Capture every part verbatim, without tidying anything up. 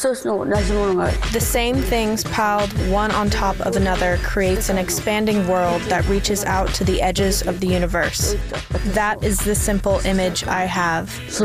The same things piled one on top of another creates an expanding world that reaches out to the edges of the universe. That is the simple image I have.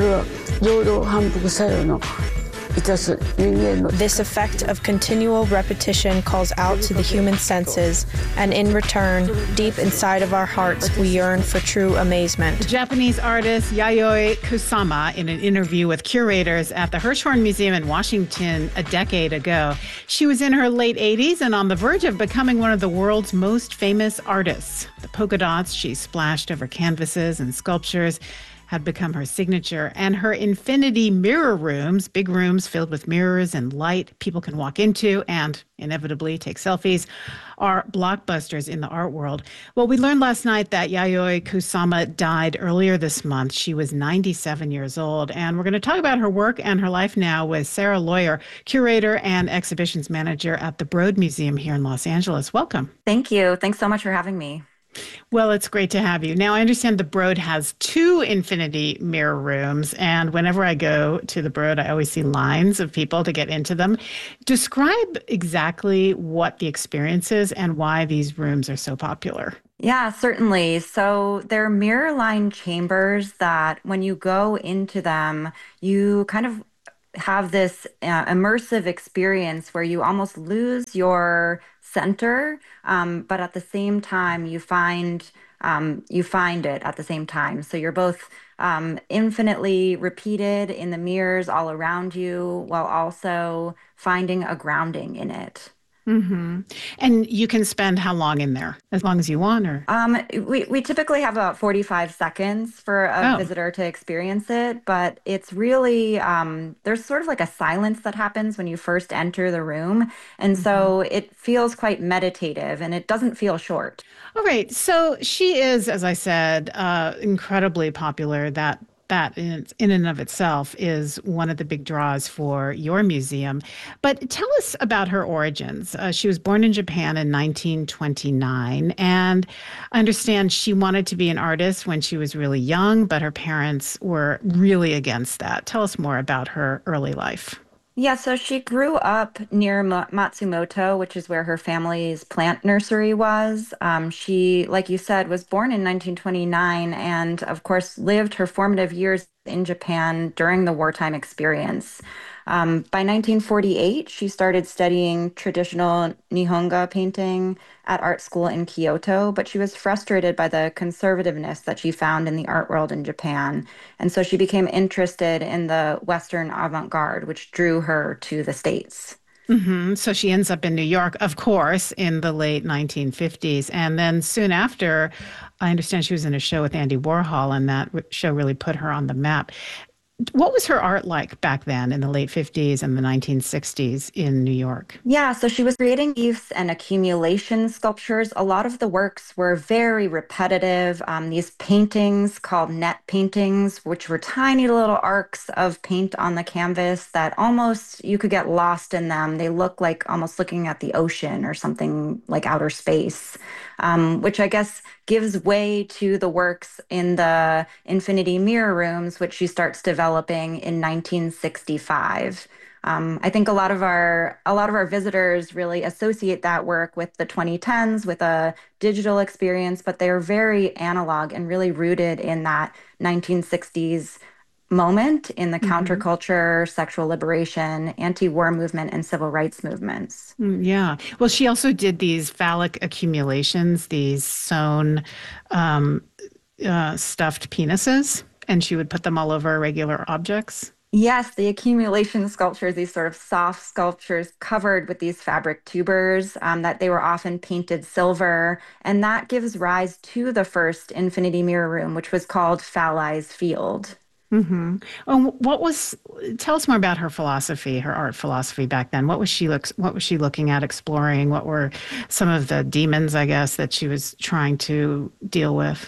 This effect of continual repetition calls out to the human senses, and in return, deep inside of our hearts, we yearn for true amazement. The Japanese artist Yayoi Kusama, in an interview with curators at the Hirshhorn Museum in Washington a decade ago, she was in her late eighties and on the verge of becoming one of the world's most famous artists. The polka dots she splashed over canvases and sculptures had become her signature, and her infinity mirror rooms, big rooms filled with mirrors and light people can walk into and inevitably take selfies, are blockbusters in the art world. Well, we learned last night that Yayoi Kusama died earlier this month. She was ninety-seven years old, and we're going to talk about her work and her life now with Sarah Lawyer, curator and exhibitions manager at the Broad Museum here in Los Angeles. Welcome. Thank you. Thanks so much for having me. Well, it's great to have you. Now, I understand the Broad has two infinity mirror rooms, and whenever I go to the Broad, I always see lines of people to get into them. Describe exactly what the experience is and why these rooms are so popular. Yeah, certainly. So they're mirror-lined chambers that when you go into them, you kind of have this uh, immersive experience where you almost lose your center, um, but at the same time you find um, you find it at the same time. So you're both um, infinitely repeated in the mirrors all around you, while also finding a grounding in it. Mm-hmm. And you can spend how long in there? As long as you want, or? Um, we, we typically have about forty-five seconds for a Oh. visitor to experience it, but it's really, um, there's sort of like a silence that happens when you first enter the room. And Mm-hmm. so it feels quite meditative, and it doesn't feel short. All right. So she is, as I said, uh, incredibly popular. That that in, in and of itself is one of the big draws for your museum. But tell us about her origins. Uh, she was born in Japan in nineteen twenty-nine, and I understand she wanted to be an artist when she was really young, but her parents were really against that. Tell us more about her early life. Yeah, so she grew up near Ma- Matsumoto, which is where her family's plant nursery was. Um, she, like you said, was born in nineteen twenty-nine and, of course, lived her formative years in Japan during the wartime experience. Um, by nineteen forty-eight, she started studying traditional Nihonga painting at art school in Kyoto, but she was frustrated by the conservativeness that she found in the art world in Japan. And so she became interested in the Western avant-garde, which drew her to the States. Mm-hmm. So she ends up in New York, of course, in the late nineteen fifties. And then soon after, I understand she was in a show with Andy Warhol, and that show really put her on the map. What was her art like back then in the late fifties and the nineteen sixties in New York? Yeah, so she was creating wreaths and accumulation sculptures. A lot of the works were very repetitive. Um, these paintings called net paintings, which were tiny little arcs of paint on the canvas that almost you could get lost in them. They look like almost looking at the ocean or something like outer space, um, which I guess gives way to the works in the Infinity Mirror Rooms, which she starts developing in nineteen sixty-five. Um, I think a lot of our a lot of our visitors really associate that work with the twenty tens, with a digital experience, but they're very analog and really rooted in that nineteen sixties moment in the Mm-hmm. counterculture, sexual liberation, anti-war movement, and civil rights movements. Mm, Yeah. Well, she also did these phallic accumulations, these sewn um, uh, stuffed penises, and she would put them all over regular objects. Yes, the accumulation sculptures, these sort of soft sculptures covered with these fabric tubers, um, that they were often painted silver. And that gives rise to the first Infinity Mirror Room, which was called Fallai's Field. Mm-hmm. Oh, what was? Tell us more about her philosophy, her art philosophy back then. What was she looks? What was she looking at, exploring? What were some of the demons, I guess, that she was trying to deal with?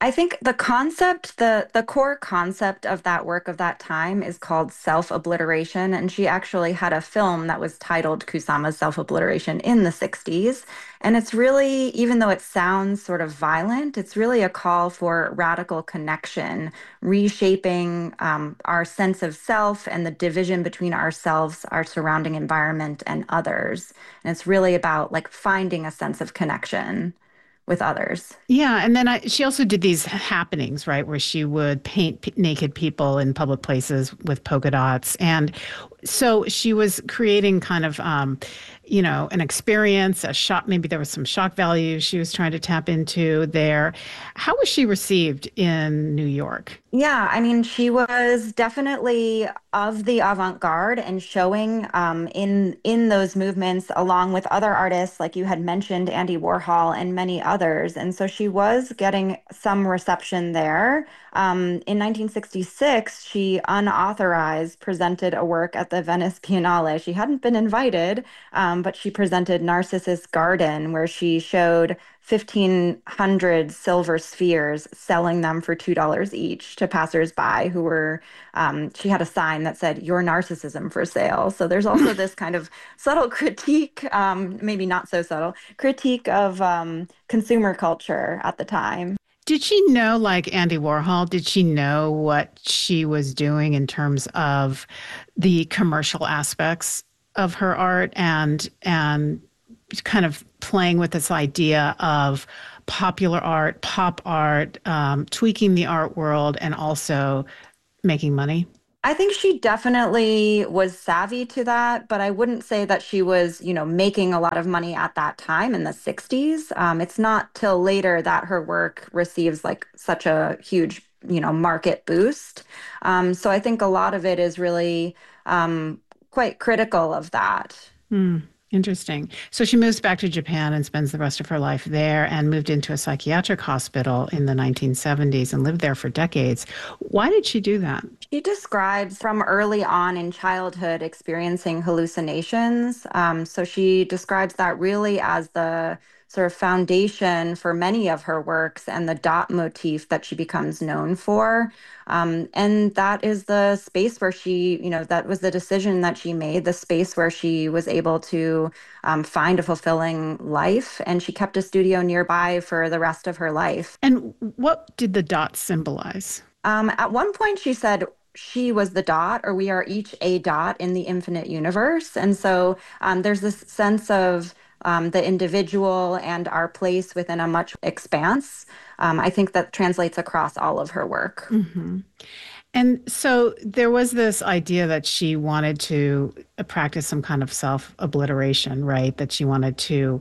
I think the concept, the the core concept of that work of that time is called self-obliteration. And she actually had a film that was titled Kusama's Self-Obliteration in the sixties. And it's really, even though it sounds sort of violent, it's really a call for radical connection, reshaping um, our sense of self and the division between ourselves, our surrounding environment, and others. And it's really about like finding a sense of connection with others. Yeah, and then I, she also did these happenings, right, where she would paint p naked people in public places with polka dots, and so she was creating kind of, um, you know, an experience, a shock. Maybe there was some shock value she was trying to tap into there. How was she received in New York? Yeah, I mean, she was definitely of the avant-garde and showing um, in in those movements along with other artists, like you had mentioned, Andy Warhol and many others. And so she was getting some reception there. Um, in nineteen sixty-six, she unauthorized presented a work at the Venice Biennale. She hadn't been invited, um, but she presented Narcissus Garden, where she showed fifteen hundred silver spheres, selling them for two dollars each to passersby who were, um, she had a sign that said, "Your narcissism for sale." So there's also this kind of subtle critique, um, maybe not so subtle, critique of um, consumer culture at the time. Did she know, like Andy Warhol, did she know what she was doing in terms of the commercial aspects of her art and and kind of playing with this idea of popular art, pop art, um, tweaking the art world, and also making money? I think she definitely was savvy to that, but I wouldn't say that she was, you know, making a lot of money at that time in the sixties. Um, it's not till later that her work receives like such a huge, you know, market boost. Um, so I think a lot of it is really um, quite critical of that. Hmm. Interesting. So she moves back to Japan and spends the rest of her life there and moved into a psychiatric hospital in the nineteen seventies and lived there for decades. Why did she do that? She describes from early on in childhood experiencing hallucinations. Um, so she describes that really as the sort of foundation for many of her works and the dot motif that she becomes known for. Um, and that is the space where she, you know, that was the decision that she made, the space where she was able to um, find a fulfilling life. And she kept a studio nearby for the rest of her life. And what did the dots symbolize? Um, at one point, she said, she was the dot, or we are each a dot in the infinite universe. And so um, there's this sense of um, the individual and our place within a much expanse. Um, I think that translates across all of her work. Mm-hmm. And so there was this idea that she wanted to uh, practice some kind of self-obliteration, right? That she wanted to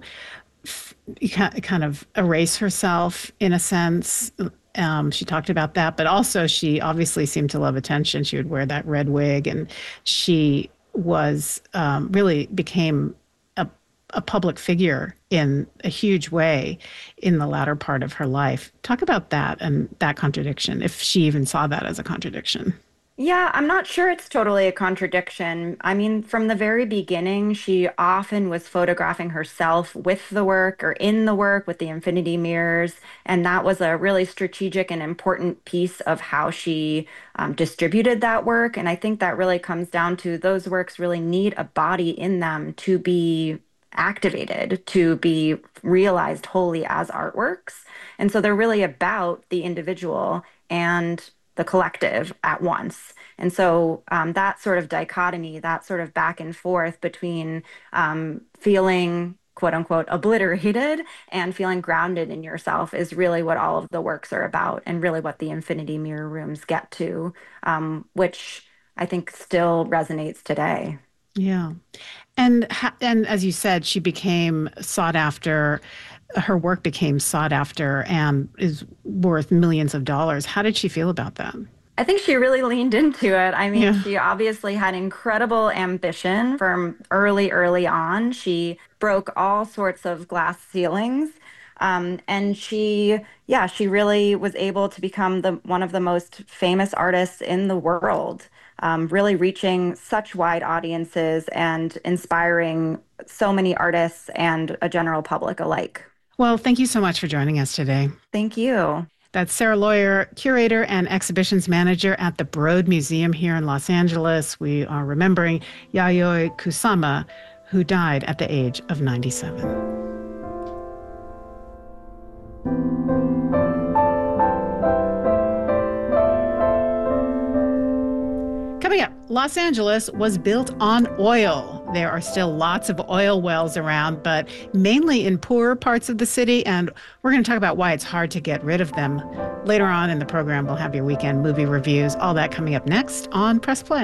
f- kind of erase herself in a sense. Um, she talked about that, but also she obviously seemed to love attention. She would wear that red wig, and she was um, really became a, a public figure in a huge way in the latter part of her life. Talk about that and that contradiction, if she even saw that as a contradiction. Yeah, I'm not sure it's totally a contradiction. I mean, from the very beginning, she often was photographing herself with the work or in the work with the infinity mirrors. And that was a really strategic and important piece of how she um, distributed that work. And I think that really comes down to those works really need a body in them to be activated, to be realized wholly as artworks. And so they're really about the individual and the collective at once. And so um, that sort of dichotomy, that sort of back and forth between um, feeling quote unquote obliterated and feeling grounded in yourself is really what all of the works are about, and really what the infinity mirror rooms get to, um, which I think still resonates today. Yeah. And ha- and as you said, she became sought after. Her work became sought after and is worth millions of dollars. How did she feel about that? I think she really leaned into it. I mean, Yeah. she obviously had incredible ambition from early, early on. She broke all sorts of glass ceilings. Um, and she, yeah, she really was able to become the one of the most famous artists in the world, um, really reaching such wide audiences and inspiring so many artists and a general public alike. Well, thank you so much for joining us today. Thank you. That's Sarah Lawyer, curator and exhibitions manager at the Broad Museum here in Los Angeles. We are remembering Yayoi Kusama, who died at the age of ninety-seven. Coming up, Los Angeles was built on oil. There are still lots of oil wells around, but mainly in poorer parts of the city, and we're going to talk about why it's hard to get rid of them. Later on in the program, we'll have your weekend movie reviews, all that coming up next on Press Play.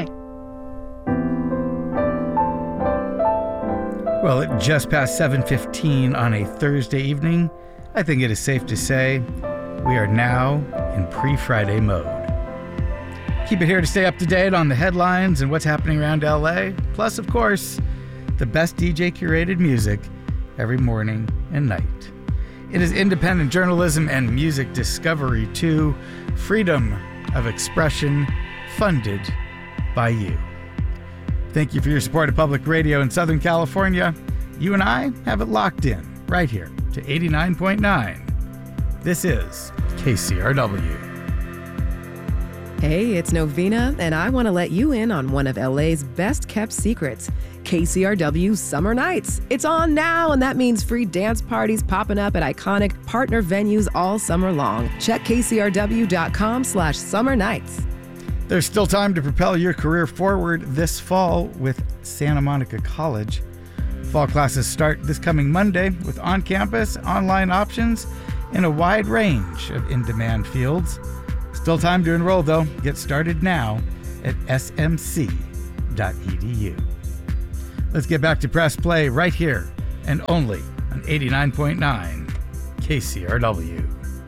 Well, at just past seven fifteen on a Thursday evening, I think it is safe to say we are now in pre-Friday mode. Keep it here to stay up to date on the headlines and what's happening around L A. Plus, of course, the best D J curated music every morning and night. It is independent journalism and music discovery too. Freedom of expression funded by you. Thank you for your support of public radio in Southern California. You and I have it locked in right here to eighty-nine point nine. This is K C R W. Hey, it's Novena, and I want to let you in on one of L A's best-kept secrets, K C R W Summer Nights. It's on now, and that means free dance parties popping up at iconic partner venues all summer long. Check kcrw.com slash summer nights. There's still time to propel your career forward this fall with Santa Monica College. Fall classes start this coming Monday with on-campus, online options, in a wide range of in-demand fields. Still time to enroll, though. Get started now at s m c dot e d u. Let's get back to Press Play right here and only on eighty-nine point nine K C R W.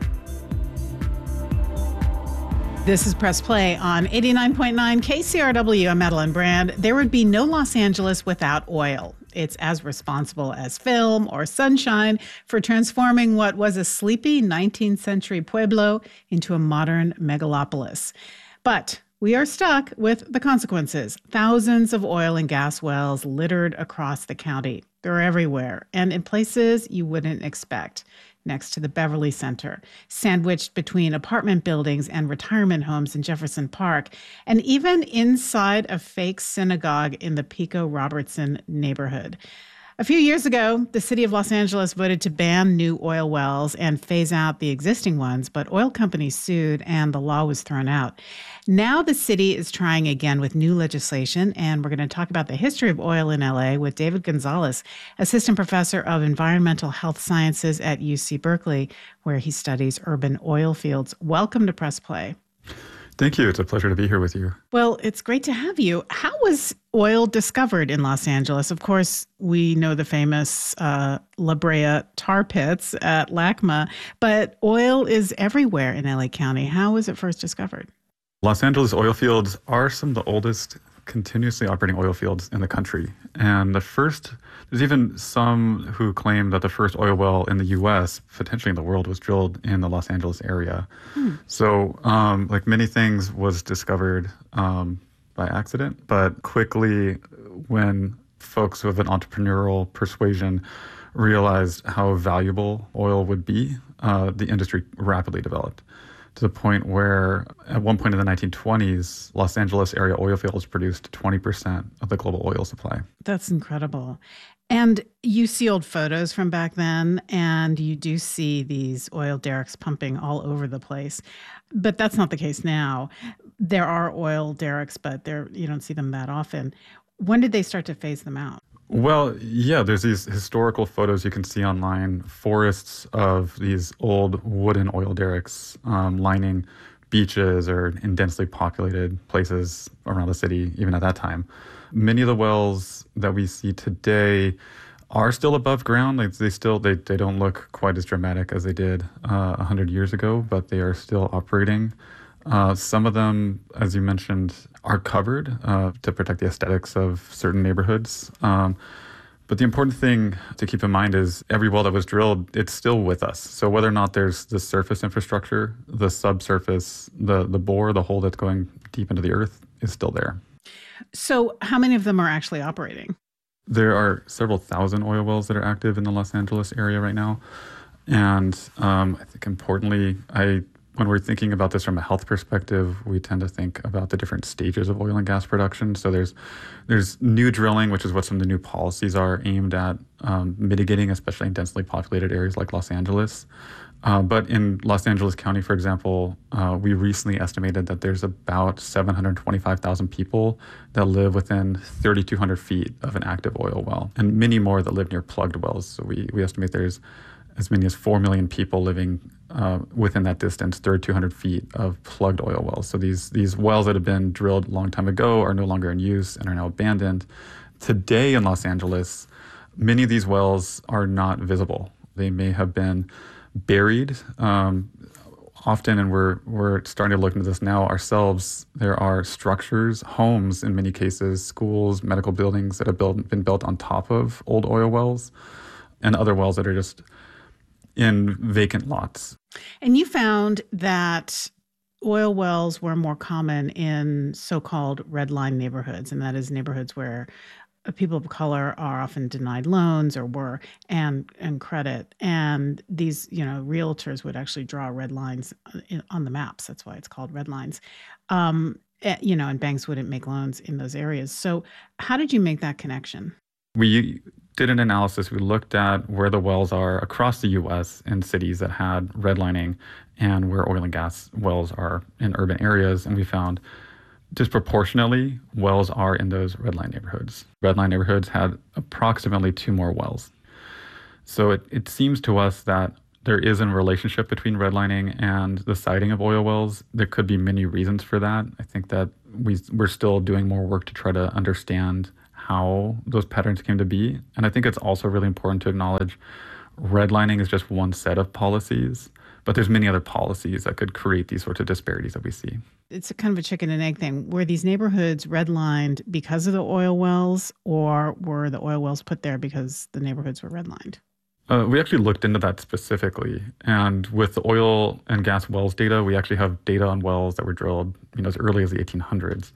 This is Press Play on eighty-nine point nine K C R W. I'm Madeline Brand. There would be no Los Angeles without oil. It's as responsible as film or sunshine for transforming what was a sleepy nineteenth century pueblo into a modern megalopolis. But we are stuck with the consequences. Thousands of oil and gas wells littered across the county. They're everywhere and in places you wouldn't expect. Next to the Beverly Center, sandwiched between apartment buildings and retirement homes in Jefferson Park, and even inside a fake synagogue in the Pico Robertson neighborhood. A few years ago, the city of Los Angeles voted to ban new oil wells and phase out the existing ones, but oil companies sued and the law was thrown out. Now the city is trying again with new legislation, and we're going to talk about the history of oil in L A with David Gonzalez, assistant professor of environmental health sciences at U C Berkeley, where he studies urban oil fields. Welcome to Press Play. Thank you. It's a pleasure to be here with you. Well, it's great to have you. How was oil discovered in Los Angeles? Of course, we know the famous uh, La Brea tar pits at LACMA, but oil is everywhere in L A County. How was it first discovered? Los Angeles oil fields are some of the oldest continuously operating oil fields in the country. And the first, there's even some who claim that the first oil well in the U S, potentially in the world, was drilled in the Los Angeles area. Hmm. So, um, like many things, was discovered um, by accident, but quickly when folks with an entrepreneurial persuasion realized how valuable oil would be, uh, the industry rapidly developed. To the point where, at one point in the nineteen twenties, Los Angeles area oil fields produced twenty percent of the global oil supply. That's incredible. And you see old photos from back then, and you do see these oil derricks pumping all over the place. But that's not the case now. There are oil derricks, but they're, you don't see them that often. When did they start to phase them out? Well, yeah, there's these historical photos you can see online, forests of these old wooden oil derricks um, lining beaches or in densely populated places around the city, even at that time. Many of the wells that we see today are still above ground. Like they still, they, they don't look quite as dramatic as they did uh, one hundred years ago, but they are still operating. Uh, some of them, as you mentioned, are covered uh, to protect the aesthetics of certain neighborhoods. Um, but the important thing to keep in mind is every well that was drilled, it's still with us. So whether or not there's the surface infrastructure, the subsurface, the, the bore, the hole that's going deep into the earth is still there. So how many of them are actually operating? There are several thousand oil wells that are active in the Los Angeles area right now. And um, I think importantly, I When we're thinking about this from a health perspective, we tend to think about the different stages of oil and gas production. So there's there's new drilling, which is what some of the new policies are aimed at um, mitigating, especially in densely populated areas like Los Angeles. Uh, but in Los Angeles County, for example, uh, we recently estimated that there's about seven hundred twenty-five thousand people that live within thirty-two hundred feet of an active oil well, and many more that live near plugged wells. So we, we estimate there's as many as four million people living uh, within that distance, thirty-two hundred feet of plugged oil wells. So these, these wells that have been drilled a long time ago are no longer in use and are now abandoned. Today in Los Angeles, many of these wells are not visible. They may have been buried. Um, often, and we're we're starting to look into this now ourselves, there are structures, homes in many cases, schools, medical buildings that have built, been built on top of old oil wells, and other wells that are just in vacant lots. And you found that oil wells were more common in so-called red line neighborhoods, and that is neighborhoods where people of color are often denied loans or were and and credit, and these you know realtors would actually draw red lines in, on the maps. That's why it's called red lines. Um, you know, and banks wouldn't make loans in those areas. So, how did you make that connection? We did an analysis. We looked at where the wells are across the U S in cities that had redlining and where oil and gas wells are in urban areas, and we found disproportionately, wells are in those redline neighborhoods. Redline neighborhoods had approximately two more wells. So it, it seems to us that there is a relationship between redlining and the siting of oil wells. There could be many reasons for that. I think that we, we're still doing more work to try to understand how those patterns came to be. And I think it's also really important to acknowledge redlining is just one set of policies, but there's many other policies that could create these sorts of disparities that we see. It's a kind of a chicken and egg thing. Were these neighborhoods redlined because of the oil wells, or were the oil wells put there because the neighborhoods were redlined? Uh, we actually looked into that specifically. And with the oil and gas wells data, we actually have data on wells that were drilled you know, as early as the eighteen hundreds.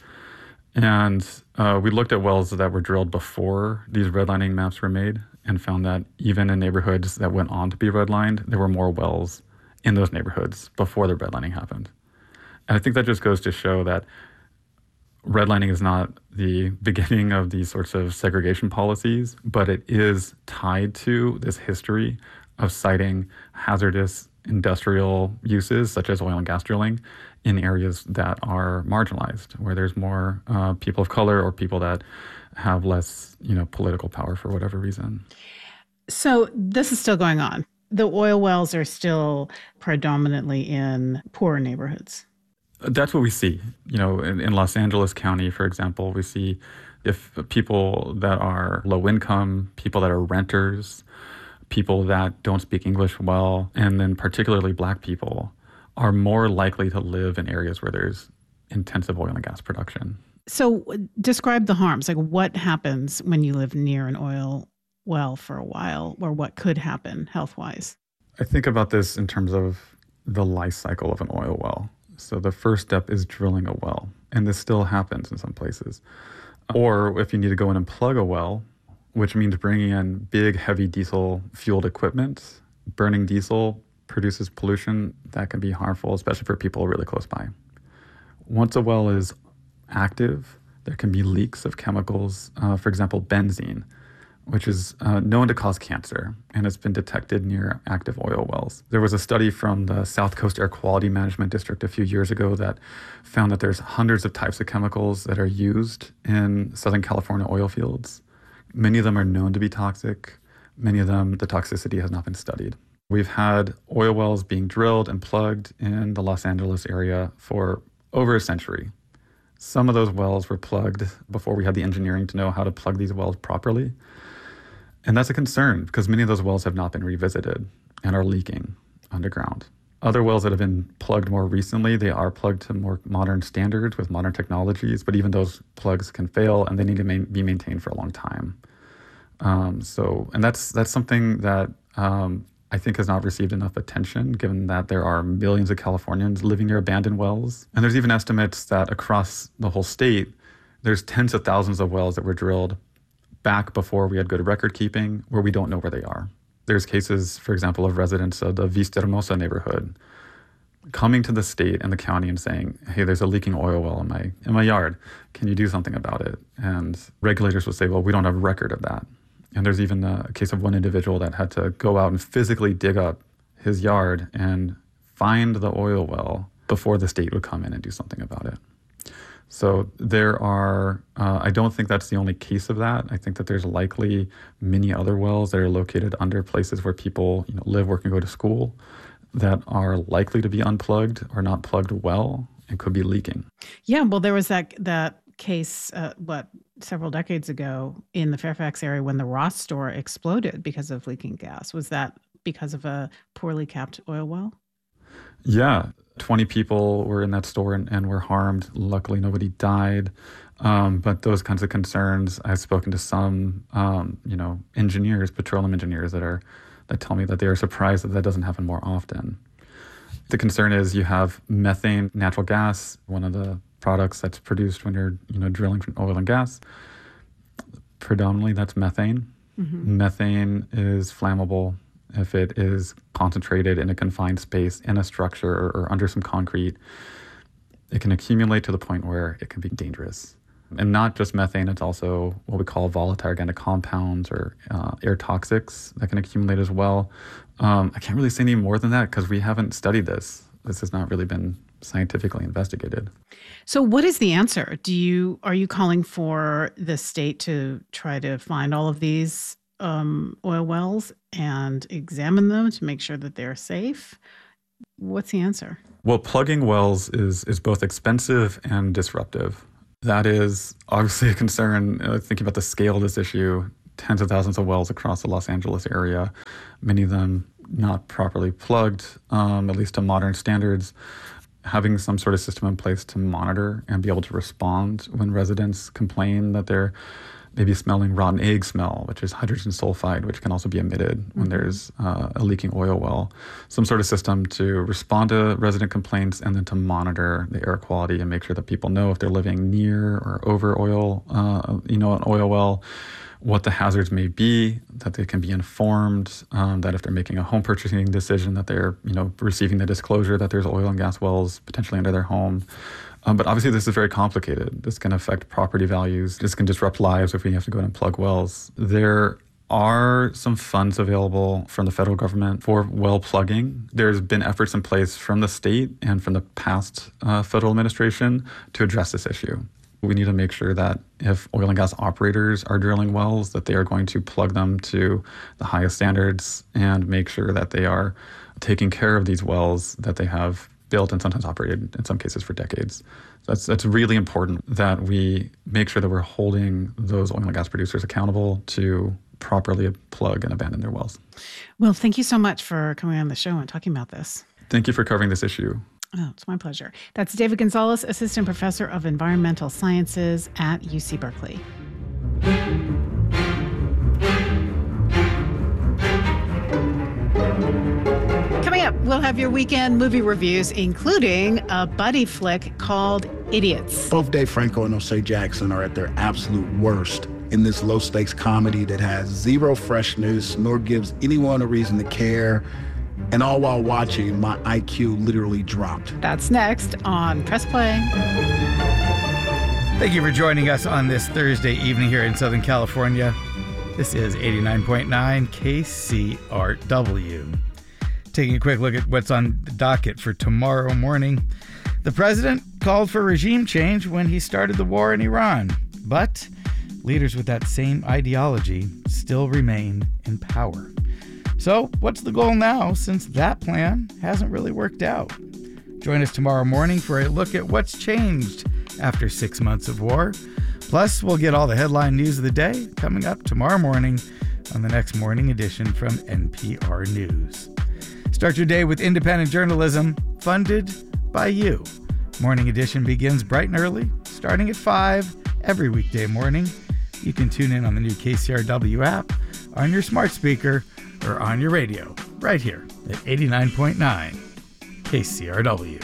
And uh, we looked at wells that were drilled before these redlining maps were made and found that even in neighborhoods that went on to be redlined, there were more wells in those neighborhoods before the redlining happened. And I think that just goes to show that redlining is not the beginning of these sorts of segregation policies, but it is tied to this history of siting hazardous industrial uses, such as oil and gas drilling, in areas that are marginalized, where there's more uh, people of color or people that have less, you know, political power for whatever reason. So this is still going on. The oil wells are still predominantly in poorer neighborhoods. That's what we see. You know, in, in Los Angeles County, for example, we see if people that are low income, people that are renters, people that don't speak English well, and then particularly Black people are more likely to live in areas where there's intensive oil and gas production. So describe the harms. Like, what happens when you live near an oil well for a while, or what could happen health-wise? I think about this in terms of the life cycle of an oil well. So the first step is drilling a well, and this still happens in some places. Or if you need to go in and plug a well, which means bringing in big, heavy diesel-fueled equipment, burning diesel produces pollution that can be harmful, especially for people really close by. Once a well is active, there can be leaks of chemicals, uh, for example, benzene, which is uh, known to cause cancer, and it's been detected near active oil wells. There was a study from the South Coast Air Quality Management District a few years ago that found that there's hundreds of types of chemicals that are used in Southern California oil fields. Many of them are known to be toxic. Many of them, the toxicity has not been studied. We've had oil wells being drilled and plugged in the Los Angeles area for over a century. Some of those wells were plugged before we had the engineering to know how to plug these wells properly. And that's a concern because many of those wells have not been revisited and are leaking underground. Other wells that have been plugged more recently, they are plugged to more modern standards with modern technologies, but even those plugs can fail and they need to ma- be maintained for a long time. Um, so, and that's that's something that um, I think has not received enough attention, given that there are millions of Californians living near abandoned wells. And there's even estimates that across the whole state, there's tens of thousands of wells that were drilled back before we had good record keeping, where we don't know where they are. There's cases, for example, of residents of the Vista Hermosa neighborhood coming to the state and the county and saying, hey, there's a leaking oil well in my in my yard. Can you do something about it? And regulators would say, well, we don't have a record of that. And there's even a case of one individual that had to go out and physically dig up his yard and find the oil well before the state would come in and do something about it. So there are, uh, I don't think that's the only case of that. I think that there's likely many other wells that are located under places where people, you know, live, work, and go to school that are likely to be unplugged or not plugged well and could be leaking. Yeah, well, there was that that case, uh, what, several decades ago in the Fairfax area when the Ross store exploded because of leaking gas. Was that because of a poorly capped oil well? Yeah, twenty people were in that store and, and were harmed. Luckily, nobody died. Um, but those kinds of concerns, I've spoken to some, um, you know, engineers, petroleum engineers that are that tell me that they are surprised that that doesn't happen more often. The concern is you have methane, natural gas, one of the products that's produced when you're, you know, drilling for oil and gas. Predominantly, that's methane. Mm-hmm. Methane is flammable if it is concentrated in a confined space in a structure or, or under some concrete. It can accumulate to the point where it can be dangerous. And not just methane, it's also what we call volatile organic compounds or uh, air toxics that can accumulate as well. Um, I can't really say any more than that because we haven't studied this. This has not really been scientifically investigated. So what is the answer? Do you are you calling for the state to try to find all of these um, oil wells and examine them to make sure that they're safe? What's the answer? Well, plugging wells is is both expensive and disruptive. That is obviously a concern. Uh, thinking about the scale of this issue, tens of thousands of wells across the Los Angeles area, many of them not properly plugged, um, at least to modern standards. Having some sort of system in place to monitor and be able to respond when residents complain that they're maybe smelling rotten egg smell, which is hydrogen sulfide, which can also be emitted mm-hmm. when there's uh, a leaking oil well. Some sort of system to respond to resident complaints and then to monitor the air quality and make sure that people know if they're living near or over oil, uh, you know, an oil well, what the hazards may be, that they can be informed, um, that if they're making a home purchasing decision, that they're, you know, receiving the disclosure that there's oil and gas wells potentially under their home. Um, but obviously this is very complicated. This can affect property values. This can disrupt lives if we have to go in and plug wells. There are some funds available from the federal government for well plugging. There's been efforts in place from the state and from the past uh, federal administration to address this issue. We need to make sure that if oil and gas operators are drilling wells, that they are going to plug them to the highest standards and make sure that they are taking care of these wells that they have built and sometimes operated, in some cases, for decades. So that's, that's really important that we make sure that we're holding those oil and gas producers accountable to properly plug and abandon their wells. Well, thank you so much for coming on the show and talking about this. Thank you for covering this issue. Oh, it's my pleasure. That's David Gonzalez, Assistant Professor of Environmental Sciences at U C Berkeley. Coming up, we'll have your weekend movie reviews, including a buddy flick called Idiots. Both Dave Franco and O'Shea Jackson are at their absolute worst in this low-stakes comedy that has zero freshness, nor gives anyone a reason to care. And all while watching, my I Q literally dropped. That's next on Press Play. Thank you for joining us on this Thursday evening here in Southern California. This is eighty-nine point nine K C R W. Taking a quick look at what's on the docket for tomorrow morning. The president called for regime change when he started the war in Iran, but leaders with that same ideology still remain in power. So what's the goal now, since that plan hasn't really worked out? Join us tomorrow morning for a look at what's changed after six months of war. Plus, we'll get all the headline news of the day coming up tomorrow morning on the next morning edition from N P R News. Start your day with independent journalism funded by you. Morning edition begins bright and early, starting at five every weekday morning. You can tune in on the new K C R W app, on your smart speaker, or on your radio, right here at eighty-nine point nine K C R W.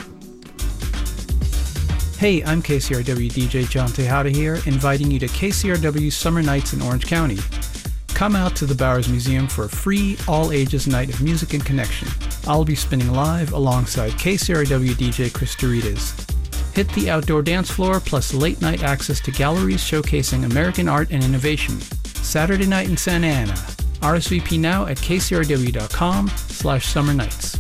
Hey, I'm K C R W D J John Tejada here, inviting you to K C R W Summer Nights in Orange County. Come out to the Bowers Museum for a free, all-ages night of music and connection. I'll be spinning live alongside K C R W D J Chris Doritas. Hit the outdoor dance floor, plus late-night access to galleries showcasing American art and innovation. Saturday night in Santa Ana. R S V P now at kcrw.com slash summer nights.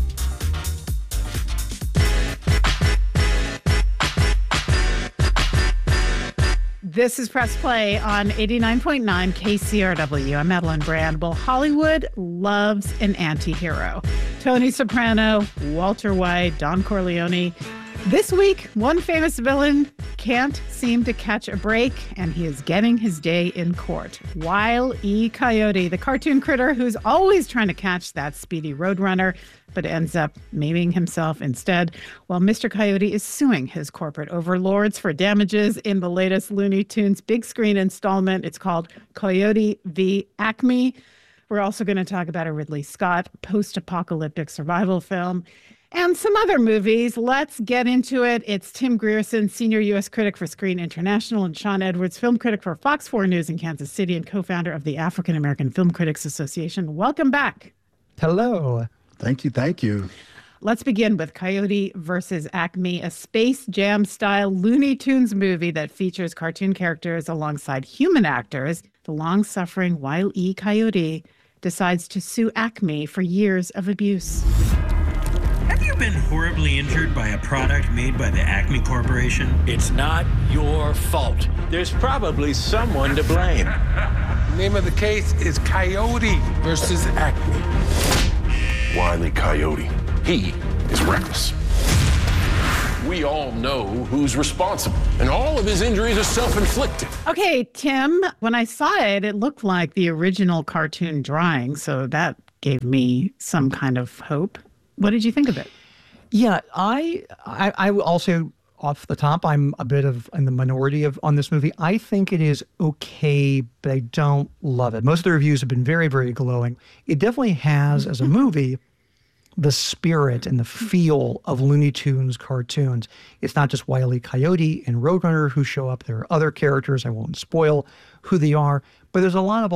This is Press Play on eighty-nine point nine K C R W. I'm Madeline Brand. Well, Hollywood loves an anti-hero. Tony Soprano, Walter White, Don Corleone. This week, one famous villain can't seem to catch a break, and he is getting his day in court. Wile E. Coyote, the cartoon critter who's always trying to catch that speedy roadrunner, but ends up maiming himself instead. Well, Mister Coyote is suing his corporate overlords for damages in the latest Looney Tunes big screen installment. It's called Coyote v. Acme. We're also going to talk about a Ridley Scott post-apocalyptic survival film and some other movies. Let's get into it. It's Tim Grierson, senior U S critic for Screen International, and Sean Edwards, film critic for Fox four News in Kansas City and co-founder of the African American Film Critics Association. Welcome back. Hello. Thank you. Thank you. Let's begin with Coyote versus Acme, a Space Jam-style Looney Tunes movie that features cartoon characters alongside human actors. The long-suffering Wile E. Coyote decides to sue Acme for years of abuse. Have you been horribly injured by a product made by the Acme Corporation? It's not your fault. There's probably someone to blame. The name of the case is Coyote versus Acme. Wile E. Coyote. He is reckless. We all know who's responsible, and all of his injuries are self-inflicted. Okay, Tim, when I saw it, it looked like the original cartoon drawing, so that gave me some kind of hope. What did you think of it? Yeah, I, I, I will also, off the top, I'm a bit of in the minority of on this movie. I think it is okay, but I don't love it. Most of the reviews have been very, very glowing. It definitely has, as a movie, the spirit and the feel of Looney Tunes cartoons. It's not just Wile E. Coyote and Roadrunner who show up. There are other characters. I won't spoil who they are, but there's a lot of